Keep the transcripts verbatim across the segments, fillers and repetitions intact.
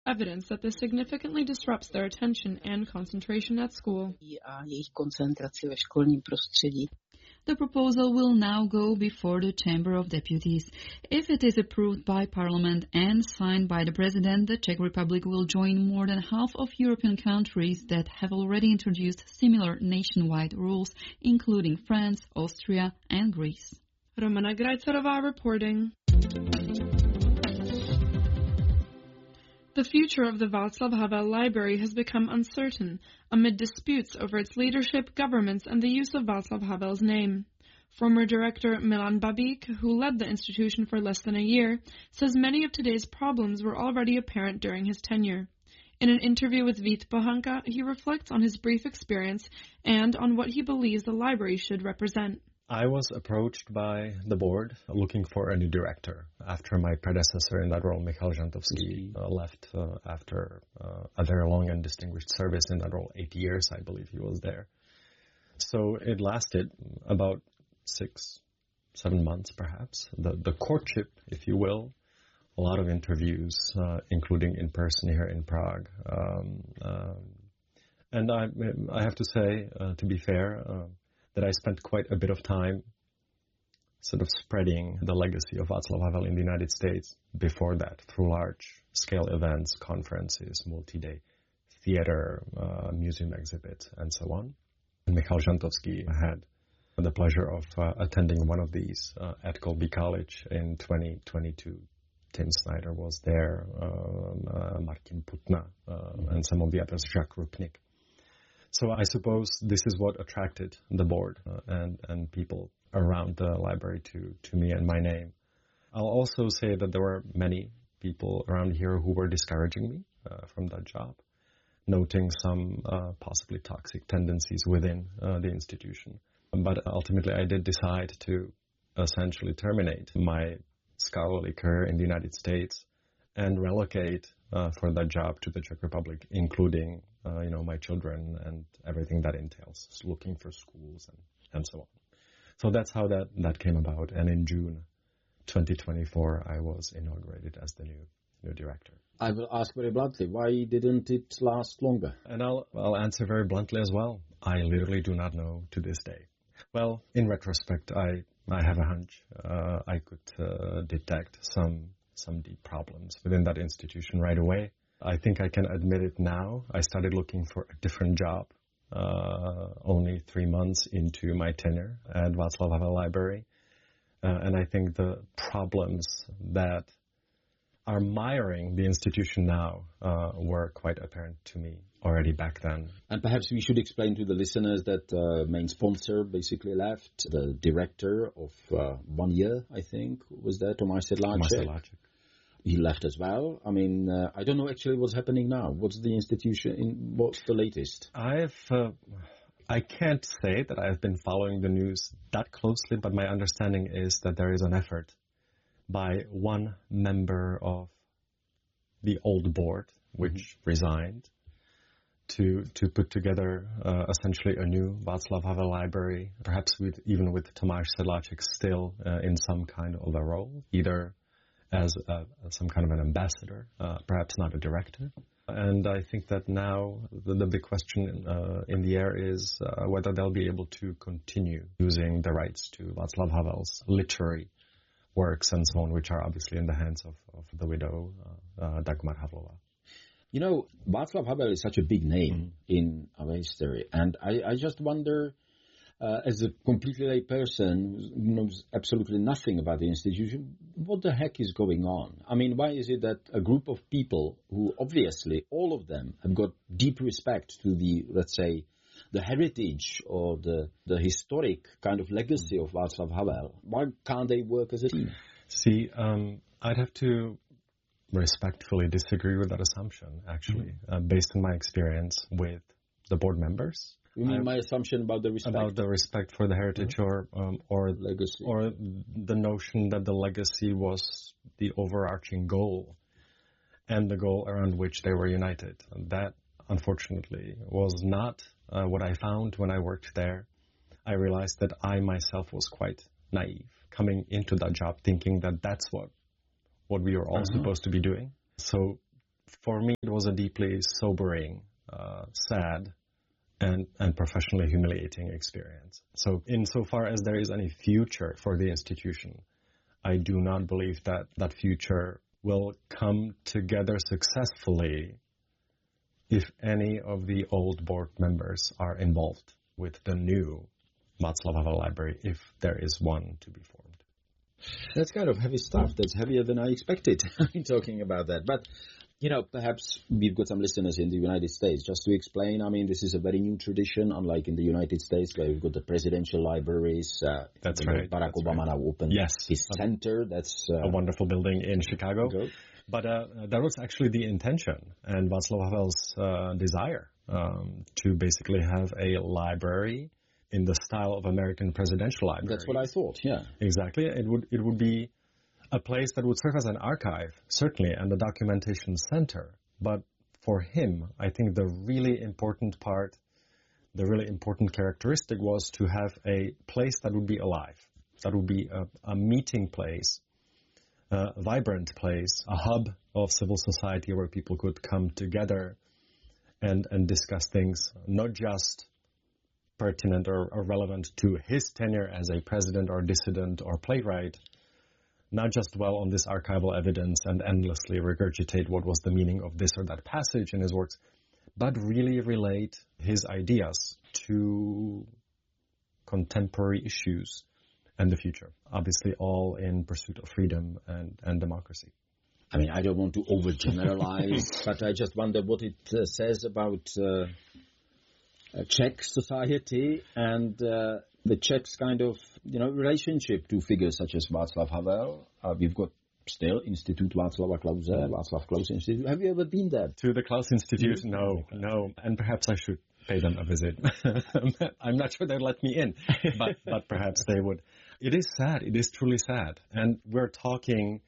evidence that this significantly disrupts their attention and concentration at school. A jejich koncentraci ve školním prostředí. The proposal will now go before the Chamber of Deputies. If it is approved by Parliament and signed by the President, the Czech Republic will join more than half of European countries that have already introduced similar nationwide rules, including France, Austria and Greece. Romana Grajcerová reporting. The future of the Václav Havel Library has become uncertain amid disputes over its leadership, governments, and the use of Václav Havel's name. Former director Milan Babík, who led the institution for less than a year, says many of today's problems were already apparent during his tenure. In an interview with Vít Pohanka, he reflects on his brief experience and on what he believes the library should represent. I was approached by the board looking for a new director after my predecessor in that role, Michal Žantovský, uh, left uh, after uh, a very long and distinguished service in that role, eight years, I believe he was there. So it lasted about six, seven months perhaps, the, the courtship, if you will, a lot of interviews, uh, including in person here in Prague. Um, um, and I, I have to say, uh, to be fair, uh, that I spent quite a bit of time sort of spreading the legacy of Václav Havel in the United States before that through large-scale events, conferences, multi-day theater, uh, museum exhibits, and so on. And Michal Žantovský had the pleasure of uh, attending one of these uh, at Colby College in twenty twenty-two. Tim Snyder was there, um, uh, Martin Putna, uh, mm-hmm. and some of the others, Jacques Rupnik. So I suppose this is what attracted the board uh, and, and people around the library to, to me and my name. I'll also say that there were many people around here who were discouraging me uh, from that job, noting some uh, possibly toxic tendencies within uh, the institution. But ultimately I did decide to essentially terminate my scholarly career in the United States and relocate uh, for that job to the Czech Republic, including uh, you know, my children and everything that entails, looking for schools and, and so on. So that's how that, that came about. And in June twenty twenty-four, I was inaugurated as the new new director. I will ask very bluntly, why didn't it last longer? And I'll, I'll answer very bluntly as well. I literally do not know to this day. Well, in retrospect, I, I have a hunch. Uh, I could uh, detect some some deep problems within that institution right away. I think I can admit it now. I started looking for a different job uh, only three months into my tenure at Václav Havel Library. Uh, and I think the problems that are miring the institution now uh, were quite apparent to me already back then. And perhaps we should explain to the listeners that uh, main sponsor basically left, the director of uh, one year, I think, was that Tomáš Sedláček? He left as well. I mean, uh, I don't know actually what's happening now. What's the institution, in, what's the latest? I've, uh, I can't say that I've been following the news that closely, but my understanding is that there is an effort by one member of the old board, which mm-hmm. resigned, to to put together uh, essentially a new Václav Havel library, perhaps with even with Tomáš Sedláček still uh, in some kind of a role, either as a, some kind of an ambassador, uh, perhaps not a director. And I think that now the, the big question uh, in the air is uh, whether they'll be able to continue using the rights to Václav Havel's literary works and so on, which are obviously in the hands of, of the widow, uh, uh, Dagmar Havlová. You know, Václav Havel is such a big name mm-hmm. in our history, and I, I just wonder, uh, as a completely lay person who knows absolutely nothing about the institution, what the heck is going on? I mean, why is it that a group of people who obviously, all of them, have got deep respect to the, let's say, the heritage or the, the historic kind of legacy of Václav Havel, why can't they work as a team? See, um, I'd have to respectfully disagree with that assumption, actually, mm-hmm. uh, based on my experience with the board members. You mean I, my assumption about the respect? About the respect for the heritage mm-hmm. or um, or legacy, or the notion that the legacy was the overarching goal and the goal around which they were united. And that, unfortunately, was not uh, what I found when I worked there. I realized that I myself was quite naive coming into that job, thinking that that's what what we were all uh-huh. supposed to be doing. So for me, it was a deeply sobering, uh, sad, and, and professionally humiliating experience. So insofar as there is any future for the institution, I do not believe that that future will come together successfully if any of the old board members are involved with the new Václav Havel Library, if there is one to be formed. That's kind of heavy stuff. That's heavier than I expected talking about that. But, you know, perhaps we've got some listeners in the United States. Just to explain, I mean, this is a very new tradition, unlike in the United States where we've got the presidential libraries. Uh, That's right. Barack That's Obama right. now opened yes. his center. That's uh, a wonderful building in Chicago. Chicago. But uh, that was actually the intention and Václav Havel's uh, desire um, to basically have a library in the style of American presidential libraries. That's what I thought, yeah. Exactly. It would it would be a place that would serve as an archive, certainly, and a documentation center. But for him, I think the really important part, the really important characteristic was to have a place that would be alive, that would be a, a meeting place, a vibrant place, a hub of civil society where people could come together and, and discuss things, not just pertinent or, or relevant to his tenure as a president or dissident or playwright, not just dwell on this archival evidence and endlessly regurgitate what was the meaning of this or that passage in his works, but really relate his ideas to contemporary issues and the future, obviously all in pursuit of freedom and, and democracy. I mean, I don't want to overgeneralize, but I just wonder what it uh, says about uh, a Czech society and uh, the Czechs' kind of, you know, relationship to figures such as Václav Havel. Uh, we've got still Institute Václava Klause, Václav Klaus Institute. Have you ever been there? To the Klaus Institute? No, no. And perhaps I should pay them a visit. I'm not sure they'd let me in, but, but perhaps they would. It is sad. It is truly sad. And we're talking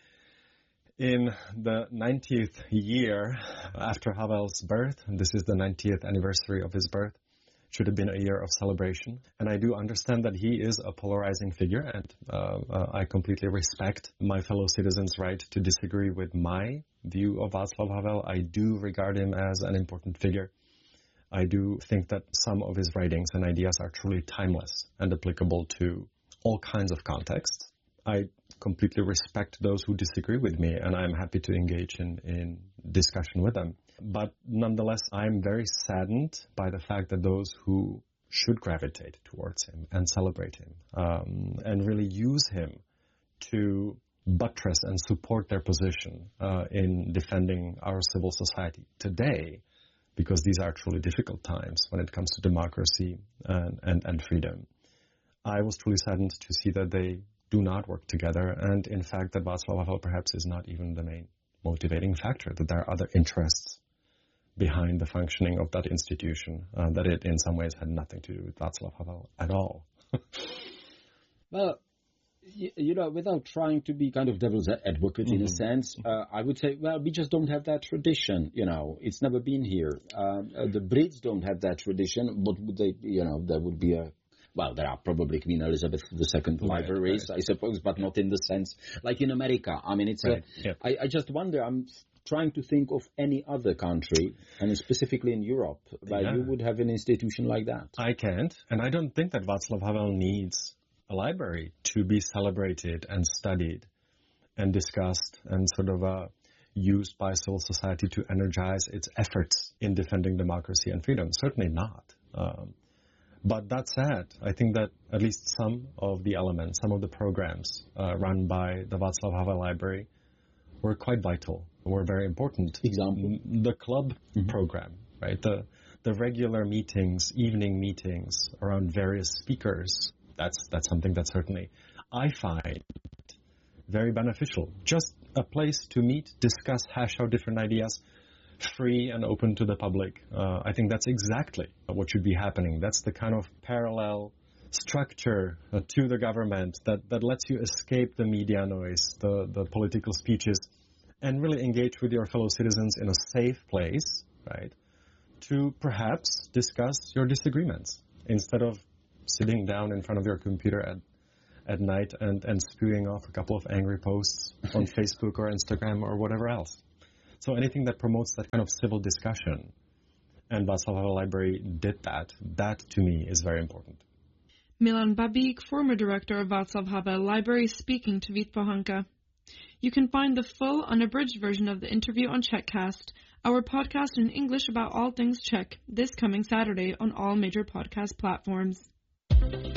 in the ninetieth year after Havel's birth. This is the ninetieth anniversary of his birth. Should have been a year of celebration. And I do understand that he is a polarizing figure, and uh, uh, I completely respect my fellow citizens' right to disagree with my view of Václav Havel. I do regard him as an important figure. I do think that some of his writings and ideas are truly timeless and applicable to all kinds of contexts. I completely respect those who disagree with me, and I'm happy to engage in, in discussion with them. But nonetheless, I'm very saddened by the fact that those who should gravitate towards him and celebrate him um, and really use him to buttress and support their position uh, in defending our civil society today, because these are truly difficult times when it comes to democracy and, and, and freedom. I was truly saddened to see that they do not work together, and in fact that Václav Havel perhaps is not even the main motivating factor, that there are other interests behind the functioning of that institution, uh, that it in some ways had nothing to do with Václav Havel at all. Well, you, you know, without trying to be kind of devil's advocate mm-hmm. in a sense, uh, I would say, well, we just don't have that tradition, you know. It's never been here. Uh, uh, the Brits don't have that tradition, but would they, you know, there would be a Well, there are probably Queen Elizabeth the Second right, libraries, right. I suppose, but not in the sense like in America. I mean, it's. Right. A, yeah. I, I just wonder. I'm trying to think of any other country, and specifically in Europe, where yeah. you would have an institution like that. I can't, and I don't think that Václav Havel needs a library to be celebrated and studied and discussed and sort of uh, used by civil society to energize its efforts in defending democracy and freedom. Certainly not. Um, But that said, I think that at least some of the elements, some of the programs uh, run by the Václav Havel Library were quite vital, were very important. Example? The club mm-hmm. program, right? The the regular meetings, evening meetings around various speakers, that's that's something that certainly I find very beneficial. Just a place to meet, discuss, hash out different ideas, free and open to the public. Uh, I think that's exactly what should be happening. That's the kind of parallel structure uh, to the government that, that lets you escape the media noise, the, the political speeches, and really engage with your fellow citizens in a safe place, right, to perhaps discuss your disagreements instead of sitting down in front of your computer at at night and, and spewing off a couple of angry posts on Facebook or Instagram or whatever else. So anything that promotes that kind of civil discussion, and Václav Havel Library did that, that to me is very important. Milan Babík, former director of Václav Havel Library, speaking to Vít Pohanka. You can find the full, unabridged version of the interview on Czechcast, our podcast in English about all things Czech, this coming Saturday on all major podcast platforms.